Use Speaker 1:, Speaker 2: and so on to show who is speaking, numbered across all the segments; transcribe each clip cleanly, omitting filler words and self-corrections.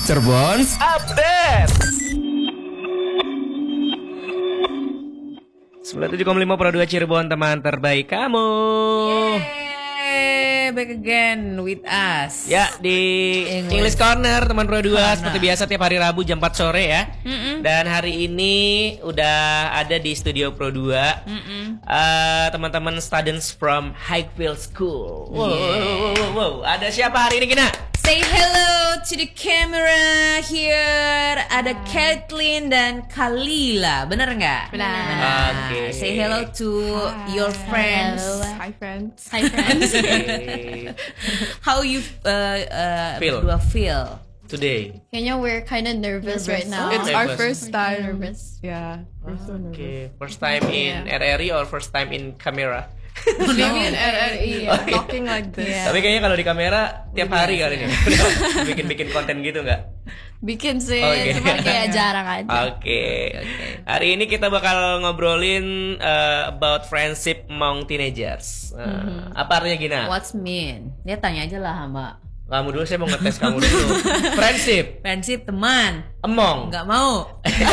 Speaker 1: Cirebons Update 97,5 Pro 2 Cirebon, teman terbaik kamu.
Speaker 2: Back again with us.
Speaker 1: Ya, di English Corner teman Pro 2 seperti biasa tiap hari Rabu jam 4 sore ya. Dan hari ini udah ada di studio Pro 2 teman-teman students from Highfield School. Wow. Ada siapa hari ini, Kina?
Speaker 2: Say hello to the camera here. Ada Kathleen dan Kalila. Bener nggak?
Speaker 3: Benar.
Speaker 1: Oke.
Speaker 2: Say hello to your friends.
Speaker 3: Hi friends.
Speaker 2: Hi friends. How you berdua feel?
Speaker 1: Today.
Speaker 4: Kayaknya we're kind of nervous right now.
Speaker 3: It's our
Speaker 1: Nervous.
Speaker 3: first time.
Speaker 4: Nervous.
Speaker 3: Yeah, we're so nervous.
Speaker 1: Okay, first time in RRI or first time in kamera?
Speaker 3: Maybe in RRI, talking like this.
Speaker 4: Yeah.
Speaker 1: Tapi kayaknya kalau di kamera tiap hari kali ini. Bikin konten gitu nggak?
Speaker 4: Bikin sih,
Speaker 1: Oke.
Speaker 4: cuma kayak jarang aja.
Speaker 1: Oke. Hari ini kita bakal ngobrolin about friendship among teenagers. Apa artinya Gina?
Speaker 2: What's mean? Dia tanya aja lah sama
Speaker 1: Kamu dulu, saya mau ngetes kamu dulu. Friendship
Speaker 2: friendship teman.
Speaker 1: among.
Speaker 2: Nggak mau.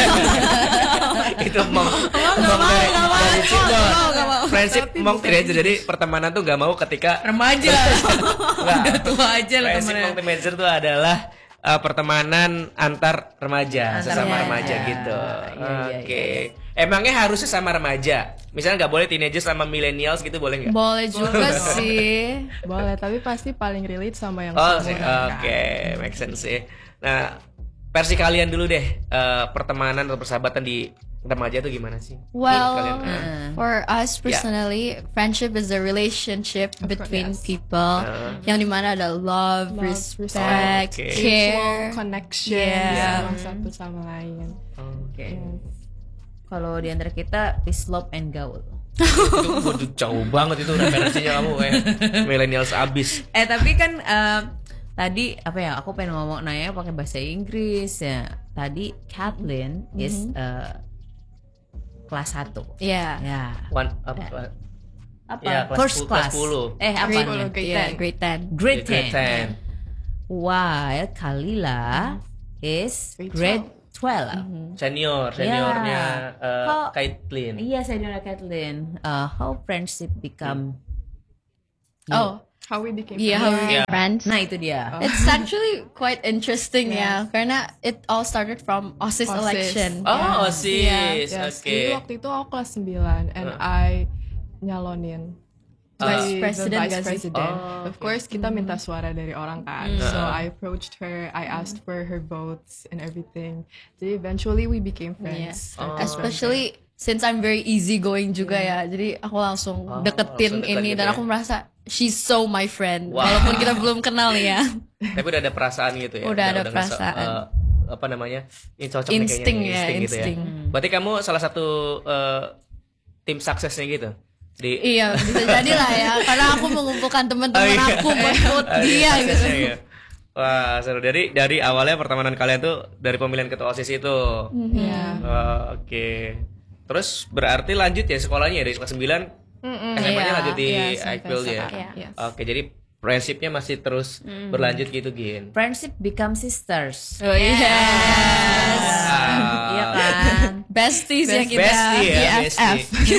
Speaker 1: Itu among. Dari Cirebon. Friendship among teenagers. Jadi pertemanan tuh nggak mau ketika
Speaker 2: Remaja.
Speaker 1: Nggak.
Speaker 2: Udah tua aja lah
Speaker 1: Friendship
Speaker 2: temennya.
Speaker 1: among teenagers itu adalah pertemanan antar remaja, sesama remaja gitu. Oke. Emangnya harus sesama remaja? Misalnya nggak boleh teenagers sama millennials gitu, boleh nggak?
Speaker 4: Boleh juga sih.
Speaker 3: Boleh, tapi pasti paling relate sama yang
Speaker 1: Oh,
Speaker 3: seumuran,
Speaker 1: oke,
Speaker 3: kan?
Speaker 1: make sense sih. Nah, versi kalian dulu deh, pertemanan atau persahabatan di remaja itu gimana sih?
Speaker 4: Well,
Speaker 1: Kalian,
Speaker 4: for us personally, friendship is a relationship between
Speaker 3: yes.
Speaker 4: people yang dimana ada love, respect,
Speaker 1: Okay.
Speaker 4: care.
Speaker 3: Mutual connection
Speaker 4: Yeah.
Speaker 3: sama satu sama lain.
Speaker 2: Oke. Kalau di antara kita peace, love, and gaul.
Speaker 1: Itu jauh banget itu referensinya kamu millennials abis.
Speaker 2: Tapi kan tadi apa ya? Aku pengen nanya pakai bahasa Inggris ya. Tadi Kathleen is kelas 1.
Speaker 4: Yeah.
Speaker 2: Ya.
Speaker 1: Apa?
Speaker 2: Apa?
Speaker 1: Ya,
Speaker 2: First class.
Speaker 1: 10.
Speaker 2: Apa?
Speaker 4: Grade 10.
Speaker 2: Grade 10.
Speaker 1: Grade 10.
Speaker 2: While Kalila is grade 12.
Speaker 1: Seniornya
Speaker 2: How-
Speaker 1: Caitlin.
Speaker 2: Iya, saya Kathleen. How friendship become?
Speaker 4: Oh,
Speaker 3: How we became
Speaker 4: yeah, how we
Speaker 1: Yeah.
Speaker 4: became friends.
Speaker 2: Nah itu dia.
Speaker 4: It's actually quite interesting, ya. Karena it all started from OSIS
Speaker 3: OSIS.
Speaker 4: election.
Speaker 1: Oh, sis.
Speaker 3: Yes,
Speaker 1: Oke.
Speaker 3: jadi waktu itu aku kelas 9 and I nyalonin
Speaker 4: Vice
Speaker 3: jadi
Speaker 4: president
Speaker 3: the vice
Speaker 4: gak sih?
Speaker 3: president.
Speaker 1: Oh,
Speaker 3: Of course kita minta suara dari orang kan. So I approached her, I asked for her votes and everything. Jadi eventually we became
Speaker 4: Yeah.
Speaker 3: friends.
Speaker 4: Especially since I'm very easygoing juga ya. Jadi aku langsung deketin
Speaker 1: langsung dekat
Speaker 4: ini
Speaker 1: gitu
Speaker 4: dan
Speaker 1: ya.
Speaker 4: aku merasa she's so my friend.
Speaker 1: Wow.
Speaker 4: Walaupun kita belum kenal ya.
Speaker 1: Tapi udah ada perasaan gitu ya.
Speaker 4: Udah ada
Speaker 1: ngerasa,
Speaker 4: perasaan.
Speaker 1: apa namanya? Ini cocok nih
Speaker 4: Insting
Speaker 1: kayaknya,
Speaker 4: ya,
Speaker 1: insting gitu ya.
Speaker 4: insting.
Speaker 1: Berarti kamu salah satu tim suksesnya gitu.
Speaker 4: Iya, bisa jadi lah ya. Karena aku mengumpulkan teman-teman aku buat dia gitu.
Speaker 1: Suksesnya, iya. Wah, seru. Dari awalnya pertemanan kalian tuh dari pemilihan ketua OSIS itu.
Speaker 3: Yeah.
Speaker 1: Oke. Terus berarti lanjut ya sekolahnya ya dari kelas 9 SMA-nya
Speaker 4: Iya,
Speaker 1: lanjut di
Speaker 3: iya,
Speaker 1: Highfield ya.
Speaker 4: Iya.
Speaker 3: Yes.
Speaker 1: Oke, jadi prinsipnya masih terus berlanjut gitu, Gin.
Speaker 2: Friendship become sisters.
Speaker 4: Oh iya.
Speaker 2: Iya kan?
Speaker 4: Besties ya kita.
Speaker 1: Bestie ya,
Speaker 4: BFF.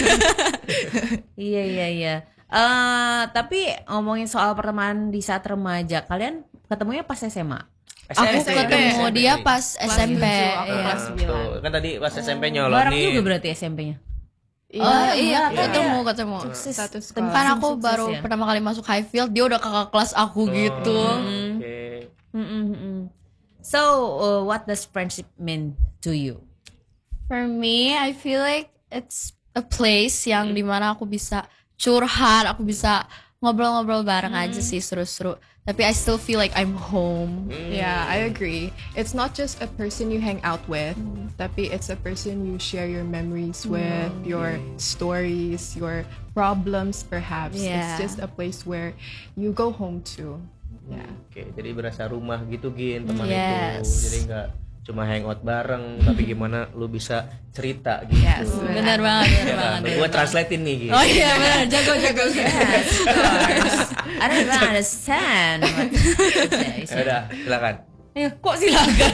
Speaker 2: Iya. Tapi ngomongin soal pertemanan di saat remaja, kalian ketemunya pas SMA?
Speaker 4: Aku ketemu
Speaker 1: SMP.
Speaker 4: dia pas SMP.
Speaker 3: tujuh, aku
Speaker 4: Iya.
Speaker 3: kelas 9.
Speaker 1: Tuh, kan tadi pas SMP nyolonin.
Speaker 2: Bareng juga berarti SMP-nya?
Speaker 4: Oh iya,
Speaker 2: iya.
Speaker 4: ketemu.
Speaker 3: Satu
Speaker 4: Kan
Speaker 3: sekolah.
Speaker 4: aku
Speaker 2: Sukses
Speaker 4: baru
Speaker 2: ya.
Speaker 4: pertama kali masuk Highfield, dia udah kakak kelas aku gitu.
Speaker 1: Oke.
Speaker 2: So, what does friendship mean to you?
Speaker 4: For me, I feel like it's a place yang dimana aku bisa curhat, aku bisa ngobrol-ngobrol bareng aja sih, seru-seru. Tapi I still feel like I'm home.
Speaker 3: Yeah, I agree. It's not just a person you hang out with, tapi it's a person you share your memories with, your stories, your problems perhaps.
Speaker 4: Yeah.
Speaker 3: It's just a place where you go home to. Yeah.
Speaker 1: Oke, jadi berasa rumah gitu, Gin, teman
Speaker 4: Yes.
Speaker 1: itu. Jadi nggak cuma hangout bareng, tapi gimana lu bisa cerita gitu.
Speaker 3: Yes,
Speaker 4: Benar banget,
Speaker 1: Ya
Speaker 4: benar
Speaker 1: kan?
Speaker 4: banget.
Speaker 1: Gue translatein nih, Gin.
Speaker 4: Oh iya benar, jago.
Speaker 2: Yes, of course. I don't even understand what you say.
Speaker 1: Ya udah, silakan.
Speaker 2: Kok silakan?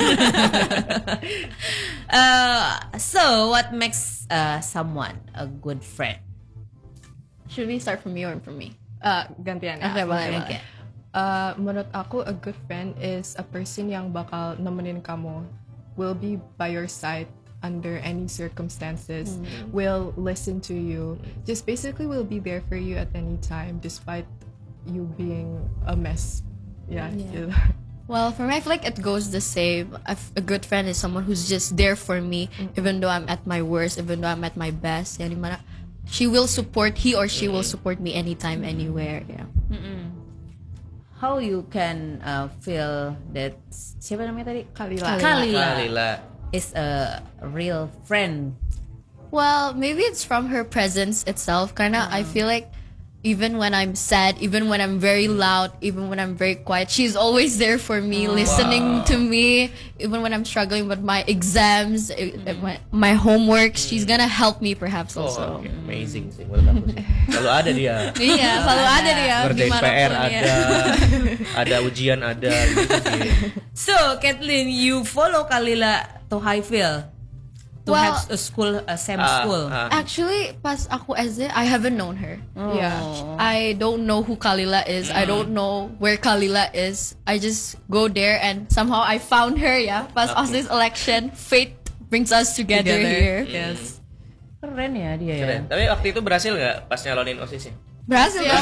Speaker 2: So what makes someone a good friend?
Speaker 4: Should we start from you or from me?
Speaker 3: Gantian ya.
Speaker 4: Oke, boleh.
Speaker 2: Okay.
Speaker 3: Menurut aku a good friend is a person yang bakal nemenin kamu, will be by your side under any circumstances, will listen to you, just basically will be there for you at any time despite you being a mess. Yeah. Gitu.
Speaker 4: Well, for me, I feel like it goes the same. A good friend is someone who's just there for me, even though I'm at my worst, even though I'm at my best. Yang dimana he or she will support me anytime, anywhere. Yeah.
Speaker 2: How you can feel that siapa namanya tadi?
Speaker 3: Kalila.
Speaker 2: Is a real friend.
Speaker 4: Well, maybe it's from her presence itself. Kinda, I feel like even when I'm sad, even when I'm very loud, even when I'm very quiet, she's always there for me, listening to me. Even when I'm struggling with my exams, my homework, she's gonna help me perhaps also.
Speaker 1: Okay. Amazing sih menurut aku sih. Selalu ada dia.
Speaker 4: Iya, selalu ada dia.
Speaker 1: Ngerjain
Speaker 4: dimanapun
Speaker 1: PR
Speaker 4: ya.
Speaker 1: ada ujian ada gitu sih.
Speaker 2: So, Kathleen, you follow Kalila to Highfield to
Speaker 4: Well,
Speaker 2: have a school, same school.
Speaker 4: Actually, pas aku SD, I haven't known her.
Speaker 3: Yeah.
Speaker 4: I don't know who Kalila is. I don't know where Kalila is. I just go there and somehow I found her. Yeah, pas OSIS election, fate brings us together here.
Speaker 2: Yes. Keren ya dia ya.
Speaker 1: Keren. Tapi waktu itu berhasil nggak pas nyalonin OSIS-nya?
Speaker 4: Berhasil ya.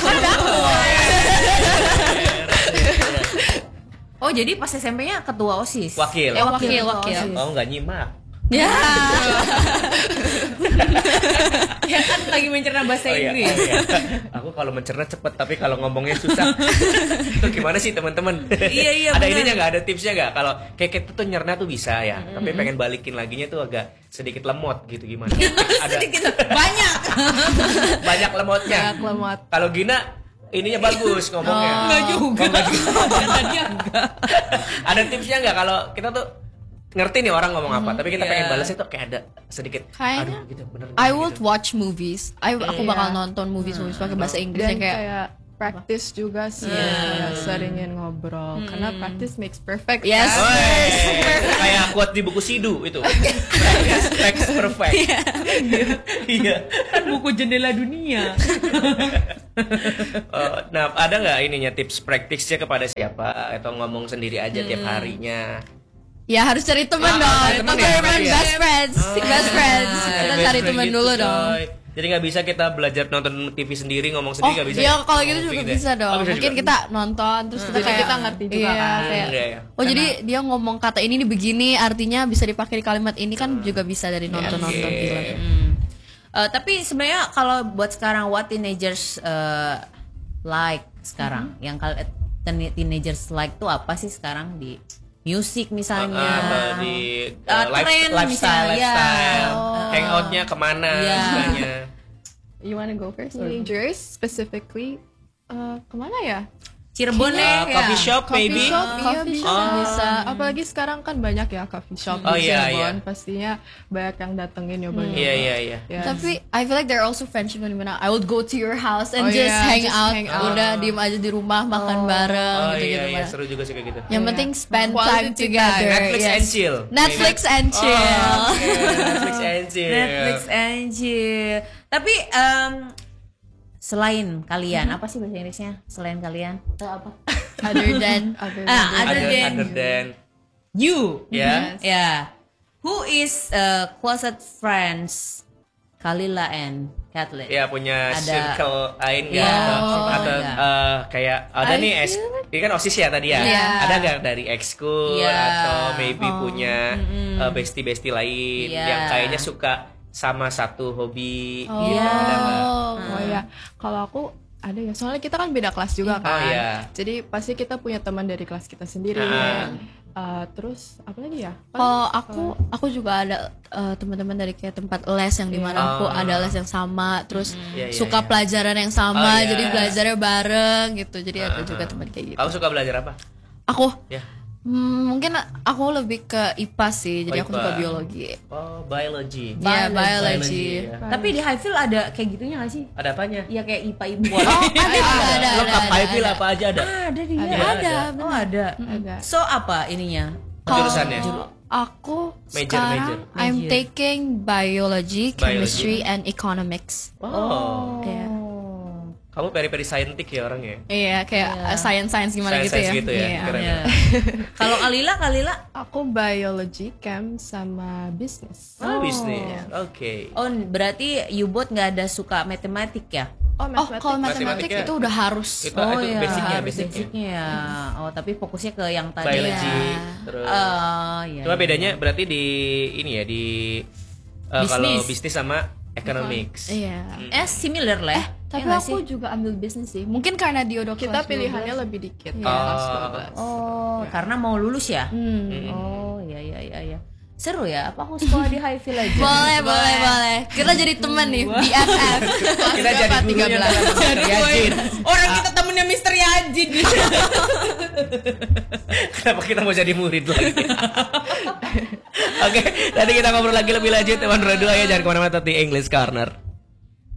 Speaker 2: Oh, jadi pas SMP-nya ketua OSIS.
Speaker 1: Wakil.
Speaker 4: Wakil.
Speaker 2: OSIS.
Speaker 1: Oh nggak nyimak.
Speaker 4: Ya.
Speaker 2: Ya kan lagi mencerna bahasa Inggris.
Speaker 1: Iya. Aku kalau mencerna cepet, tapi kalau ngomongnya susah. Itu gimana sih teman-teman?
Speaker 2: Iya,
Speaker 1: Ada
Speaker 2: bener.
Speaker 1: ininya nggak? Ada tipsnya nggak? Kalau kayak itu tuh nyerna tuh bisa ya, tapi pengen balikin laginya tuh agak sedikit lemot gitu gimana? Ada
Speaker 2: Banyak.
Speaker 1: banyak lemotnya.
Speaker 3: Lemot.
Speaker 1: Kalau Gina ininya bagus ngomongnya.
Speaker 2: Enggak juga. Tadi enggak.
Speaker 1: Ada tipsnya nggak kalau kita tuh ngerti nih orang ngomong apa, tapi kita pengen balasnya tuh kayak ada sedikit.
Speaker 4: Kayaknya,
Speaker 1: Aduh gitu bener.
Speaker 4: I would watch movies. Aku bakal nonton movies pakai bahasa Inggris
Speaker 3: Dan
Speaker 4: yang kayak
Speaker 3: kayak practice juga sih, kayak seringin ngobrol karena practice makes perfect.
Speaker 4: Yes.
Speaker 3: kan?
Speaker 1: Kayak quote di buku Sidu itu. Practice perfect. Iya.
Speaker 2: Kan buku jendela dunia.
Speaker 1: Nah, ada nggak ininya tips praktisnya kepada siapa atau ngomong sendiri aja tiap harinya?
Speaker 4: ya harus cari teman dong.
Speaker 1: teman
Speaker 4: Kita
Speaker 1: ya,
Speaker 4: cari
Speaker 1: berarti ya?
Speaker 4: best friends. Best friends. Kita
Speaker 1: Best
Speaker 4: cari
Speaker 1: friend
Speaker 4: teman
Speaker 1: gitu,
Speaker 4: dulu
Speaker 1: coy.
Speaker 4: dong.
Speaker 1: Jadi nggak bisa kita belajar nonton TV sendiri ngomong sendiri nggak bisa.
Speaker 4: Iya,
Speaker 1: ya?
Speaker 4: kalau gitu juga
Speaker 1: gitu ya?
Speaker 4: bisa dong.
Speaker 1: Oh, bisa
Speaker 4: Mungkin
Speaker 1: juga.
Speaker 4: kita nonton terus kita
Speaker 3: Jadi
Speaker 4: kayak
Speaker 3: kita ngerti juga
Speaker 4: iya,
Speaker 3: kan.
Speaker 4: kayak,
Speaker 1: Iya.
Speaker 4: oh jadi dia ngomong kata ini begini, artinya bisa dipakai di kalimat ini kan juga bisa dari nonton-nonton
Speaker 1: Oke.
Speaker 4: film.
Speaker 2: Tapi sebenarnya kalau buat sekarang what teenagers like sekarang, yang kalau teenagers like tuh apa sih sekarang di music misalnya,
Speaker 1: Di
Speaker 2: tren
Speaker 1: lifestyle,
Speaker 2: misalnya.
Speaker 1: hangoutnya kemana
Speaker 2: Iya.
Speaker 1: misalnya.
Speaker 4: You wanna go first? Or?
Speaker 3: Teenagers specifically, kemana ya?
Speaker 2: Cirebon ya.
Speaker 1: Coffee shop maybe.
Speaker 3: Coffee shop
Speaker 4: Oh.
Speaker 3: bisa. Apalagi sekarang kan banyak ya coffee shop
Speaker 1: Oh,
Speaker 3: di
Speaker 1: iya,
Speaker 3: Cirebon.
Speaker 1: iya.
Speaker 3: Pastinya banyak yang datengin nyoba-nyoba.
Speaker 1: Iya.
Speaker 3: Yes.
Speaker 4: Tapi I feel like there are also friendship yang dimana I would go to your house and
Speaker 3: Oh,
Speaker 4: just
Speaker 3: yeah,
Speaker 4: hang
Speaker 3: just
Speaker 4: out,
Speaker 3: hang out.
Speaker 4: udah diem aja di rumah makan bareng
Speaker 1: Oh
Speaker 4: gitu-gitu.
Speaker 1: iya,
Speaker 4: Mas.
Speaker 1: seru juga sih kayak gitu.
Speaker 4: Yang penting spend
Speaker 3: Quality
Speaker 4: time
Speaker 3: time.
Speaker 4: together.
Speaker 1: Netflix
Speaker 4: Yes.
Speaker 1: and chill.
Speaker 4: Netflix and chill.
Speaker 1: Oh, oke. Netflix and chill.
Speaker 2: Netflix and chill. Tapi selain kalian, apa sih bahasa Inggrisnya? Selain kalian? Apa?
Speaker 4: Other than
Speaker 3: Other
Speaker 2: Other
Speaker 1: Other
Speaker 2: than
Speaker 1: than
Speaker 2: you.
Speaker 1: ya.
Speaker 2: Yeah. Who is closest friends Kalila and Kathleen?
Speaker 1: Ya punya
Speaker 2: Ada.
Speaker 1: circle lain nggak?
Speaker 2: Iya,
Speaker 1: Atau
Speaker 2: circle
Speaker 1: kayak ada
Speaker 4: I
Speaker 1: nih
Speaker 4: feel
Speaker 1: ini kan OSIS ya tadi ya.
Speaker 4: Iya.
Speaker 1: Ada nggak dari ekskul
Speaker 2: Iya.
Speaker 1: atau maybe punya bestie-bestie lain
Speaker 2: Iya.
Speaker 1: yang kayaknya suka sama satu hobi
Speaker 4: Oh.
Speaker 1: gitu. Ada nggak?
Speaker 3: Oh ya, kalau aku ada ya. Soalnya kita kan beda kelas juga kan.
Speaker 1: Oh, iya.
Speaker 3: Jadi pasti kita punya teman dari kelas kita sendiri. Terus apa lagi ya?
Speaker 4: kalau aku juga ada teman-teman dari kayak tempat les yang dimana aku ada les yang sama, terus
Speaker 1: Iya, iya,
Speaker 4: suka
Speaker 1: iya.
Speaker 4: pelajaran yang sama,
Speaker 1: Oh, iya.
Speaker 4: jadi belajarnya bareng gitu. Jadi ada juga teman kayak gitu.
Speaker 1: Kamu suka belajar apa?
Speaker 4: Aku
Speaker 1: Ya.
Speaker 4: Mungkin aku lebih ke IPA sih, jadi aku
Speaker 1: IPA.
Speaker 4: suka biologi.
Speaker 1: Oh, biology.
Speaker 4: Iya,
Speaker 1: Biology,
Speaker 4: biology.
Speaker 1: ya.
Speaker 2: Tapi di Highfield ada kayak gitunya gak sih?
Speaker 1: Ada apanya?
Speaker 2: Iya kayak IPA.
Speaker 4: Oh, ada.
Speaker 1: Lengkap Highfield apa aja ada?
Speaker 2: Ada dia.
Speaker 4: Ada.
Speaker 2: Oh ada.
Speaker 3: Ada.
Speaker 2: So apa ininya?
Speaker 1: Jurusannya?
Speaker 4: Aku
Speaker 1: Major,
Speaker 4: sekarang I'm
Speaker 2: Major.
Speaker 4: taking biology, chemistry, and economics.
Speaker 1: Oh.
Speaker 4: Iya.
Speaker 1: Kamu peri-peri saintik ya orangnya?
Speaker 4: Iya, kayak science gimana gitu ya.
Speaker 1: Science gitu ya.
Speaker 4: Iya.
Speaker 1: Keren.
Speaker 2: Ya. Kalau Kalila
Speaker 3: Aku biology, chem, sama business.
Speaker 1: Oh, bisnis. Oke.
Speaker 2: oh berarti you both nggak ada suka matematik ya?
Speaker 3: Oh,
Speaker 4: Oh, kalau matematik
Speaker 1: Matematika.
Speaker 4: itu udah harus.
Speaker 1: Itu basicnya,
Speaker 2: harus
Speaker 1: basicnya.
Speaker 2: basicnya ya. Oh tapi fokusnya ke yang tadi.
Speaker 1: Biology.
Speaker 2: Ya.
Speaker 1: Terus.
Speaker 2: Iya.
Speaker 1: Cuma bedanya berarti di ini ya di kalau
Speaker 2: Bisnis.
Speaker 1: bisnis sama economics.
Speaker 4: Iya.
Speaker 2: Similar lah.
Speaker 4: Tapi
Speaker 2: Ya nggak
Speaker 4: aku
Speaker 2: sih?
Speaker 4: juga ambil bisnis sih. Mungkin karena dia udah
Speaker 3: Kita
Speaker 4: kelas
Speaker 3: pilihannya
Speaker 4: 12.
Speaker 3: lebih dikit.
Speaker 4: Iya.
Speaker 3: kelas 12.
Speaker 2: Oh karena mau lulus ya? Oh iya. Seru ya? Apa aku sekolah di Highfield aja?
Speaker 4: Boleh. Kita jadi teman nih, BFF.
Speaker 1: Kita jadi gurunya
Speaker 4: 13.
Speaker 1: Yajin.
Speaker 2: Orang kita temennya Mr. Yajin.
Speaker 1: Kenapa kita mau jadi murid lagi? Oke, nanti kita ngobrol lagi lebih lanjut teman berdua ya, jangan kemana-mana, tetap di English Corner.